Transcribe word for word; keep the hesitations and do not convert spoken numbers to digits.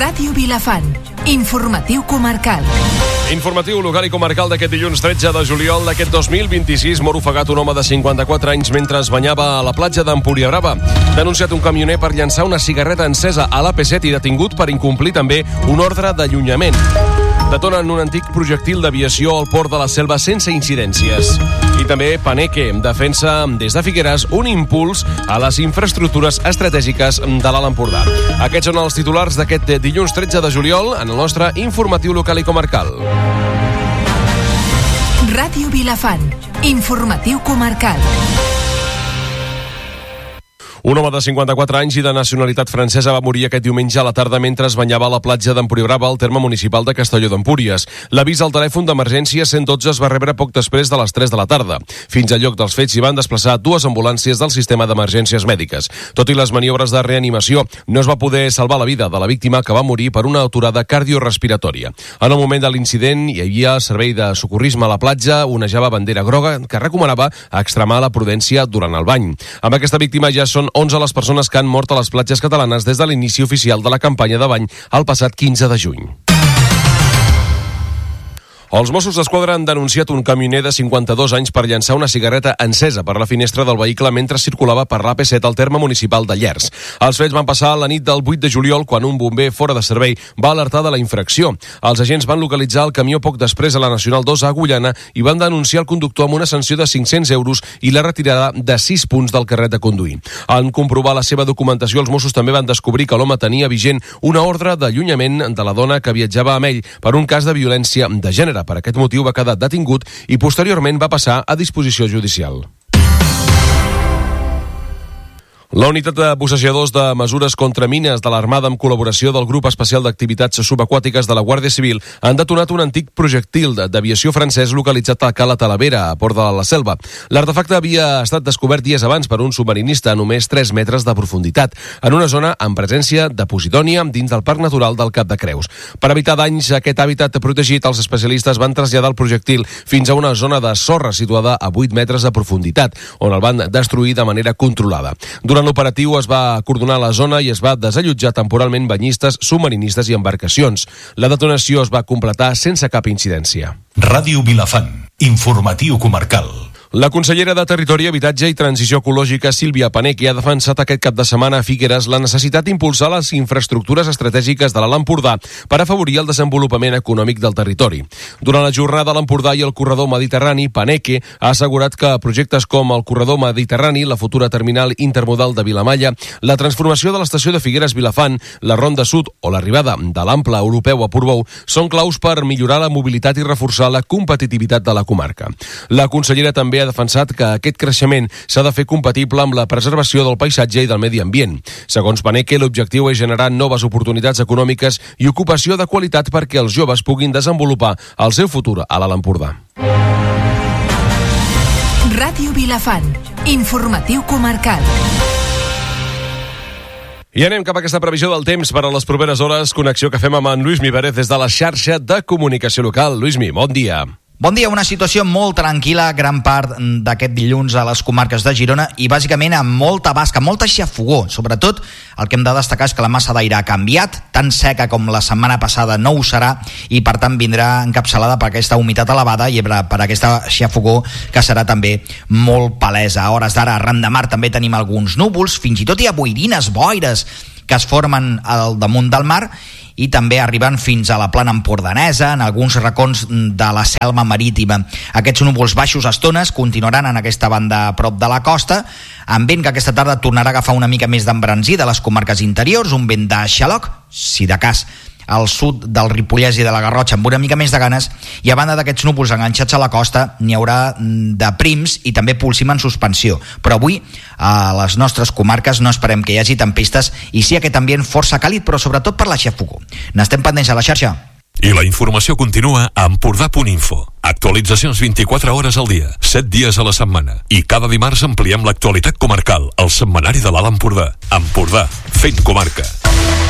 Ràdio Vilafant, informatiu comarcal. Informatiu local i comarcal d'aquest dilluns tretze de juliol d'aquest dos mil vint-i-sis. Mor ofegat un home de cinquanta-quatre anys mentre es banyava a la platja d'Empuriabrava. Denunciat un camioner per llançar una cigarreta encesa a l'A P set i detingut per incomplir també un ordre d'allunyament. Detonen un antic projectil d'aviació al port de la Selva sense incidències. I també Paneque defensa des de Figueres un impuls a les infraestructures estratègiques de l'Alt Empordà. Aquests són els titulars d'aquest dilluns tretze de juliol en el nostre informatiu local i comarcal. Ràdio Vilafant, informatiu comarcal. Un home de cinquanta-quatre anys i de nacionalitat francesa va morir aquest diumenge a la tarda mentre es banyava a la platja d'Empuriabrava al terme municipal de Castelló d'Empúries. L'avís al telèfon d'emergència cent dotze es va rebre poc després de les tres de la tarda. Fins al lloc dels fets s'hi van desplaçar dues ambulàncies del sistema d'emergències mèdiques. Tot i les maniobres de reanimació, no es va poder salvar la vida de la víctima, que va morir per una aturada cardiorespiratòria. En el moment de l'incident hi havia servei de socorrisme a la platja, onejava bandera groga que recomanava extremar la prudència durant el bany. Amb aquesta víctima ja són onze les persones que han mort a les platges catalanes des de l'inici oficial de la campanya de bany el passat quinze de juny. Els Mossos d'Esquadra han denunciat un camioner de cinquanta-dos anys per llançar una cigarreta encesa per la finestra del vehicle mentre circulava per l'A P set al terme municipal de Llers. Els fets van passar la nit del vuit de juliol quan un bomber fora de servei va alertar de la infracció. Els agents van localitzar el camió poc després a la Nacional dos a Agullana i van denunciar el conductor amb una sanció de cinc-cents euros i la retirada de sis punts del carnet de conduir. En comprovar la seva documentació, els Mossos també van descobrir que l'home tenia vigent una ordre d'allunyament de la dona que viatjava amb ell per un cas de violència de gènere. Per aquest motiu va quedar detingut i posteriorment va passar a disposició judicial. La unitat de bussejadors de mesures contra mines de l'Armada amb col·laboració del Grup Especial d'Activitats Subaquàtiques de la Guàrdia Civil han detonat un antic projectil d'aviació francès localitzat a Cala Talavera, a Port de la Selva. L'artefacte havia estat descobert dies abans per un submarinista a només tres metres de profunditat, en una zona amb presència de posidònia dins del Parc Natural del Cap de Creus. Per evitar danys a aquest hàbitat protegit, els especialistes van traslladar el projectil fins a una zona de sorra situada a vuit metres de profunditat, on el van destruir de manera controlada. Durant l'operatiu es va acordonar la zona i es va desallotjar temporalment banyistes, submarinistes i embarcacions. La detonació es va completar sense cap incidència. Ràdio Vilafant, informatiu comarcal. La consellera de Territori, Habitatge i Transició Ecològica, Sílvia Paneque, ha defensat aquest cap de setmana a Figueres la necessitat d'impulsar les infraestructures estratègiques de l'Alt Empordà per afavorir el desenvolupament econòmic del territori. Durant la jornada a l'Empordà i el corredor mediterrani, Paneque ha assegurat que projectes com el corredor mediterrani, la futura terminal intermodal de Vilamalla, la transformació de l'estació de Figueres-Vilafant, la Ronda Sud o l'arribada de l'ample europeu a Portbou són claus per millorar la mobilitat i reforçar la competitivitat de la comarca. La consellera també ha defensat que aquest creixement s'ha de fer compatible amb la preservació del paisatge i del medi ambient. Segons Paneque, l'objectiu és generar noves oportunitats econòmiques i ocupació de qualitat perquè els joves puguin desenvolupar el seu futur a l'Alt Empordà. Ràdio Vilafant, informatiu comarcal. I anem cap a aquesta previsió del temps per a les properes hores, connexió que fem amb en Lluís Mi Pérez des de la xarxa de comunicació local. Lluís Mi, bon dia. Bon dia, una situació molt tranquil·la gran part d'aquest dilluns a les comarques de Girona i bàsicament amb molta basca, molta xafogor. Sobretot el que hem de destacar és que la massa d'aire ha canviat, tan seca com la setmana passada no ho serà i per tant vindrà encapçalada per aquesta humitat elevada i per aquesta xafogor que serà també molt palesa. A hores d'ara, arran de mar també tenim alguns núvols, fins i tot hi ha boirines, boires que es formen al damunt del mar i també arribant fins a la plana empordanesa, en alguns racons de la selva marítima. Aquests núvols baixos a estones continuaran en aquesta banda a prop de la costa, amb vent que aquesta tarda tornarà a agafar una mica més d'embranzida a les comarques interiors, un vent de xaloc, si de cas al sud del Ripollès i de la Garrotxa amb una mica més de ganes, i a banda d'aquests núvols enganxats a la costa n'hi haurà de prims i també polsim en suspensió. Però avui a les nostres comarques no esperem que hi hagi tempestes i sí aquest ambient força càlid, però sobretot per la xafogor. N'estem pendents a la xarxa. I la informació continua a Empordà punt info. Actualitzacions vint-i-quatre hores al dia, set dies a la setmana. I cada dimarts ampliem l'actualitat comarcal al setmanari de l'Alt Empordà. Empordà, fent comarca.